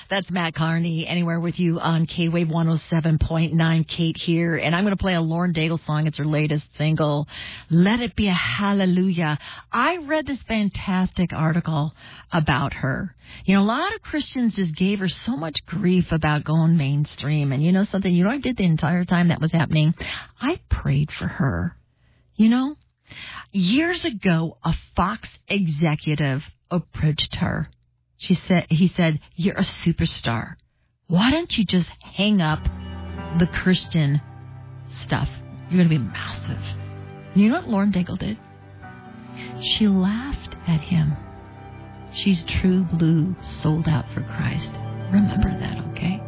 That's Matt Carney, Anywhere with you on K-Wave 107.9. Kate here, and I'm going to play a Lauren Daigle song. It's her latest single, Let It Be a Hallelujah. I read this fantastic article about her. You know, a lot of Christians just gave her so much grief about going mainstream. And you know something? You know what I did the entire time that was happening? I prayed for her. You know? Years ago, a Fox executive approached her. He said, you're a superstar. Why don't you just hang up the Christian stuff? You're going to be massive. You know what Lauren Daigle did? She laughed at him. She's true blue, sold out for Christ. Remember that, okay?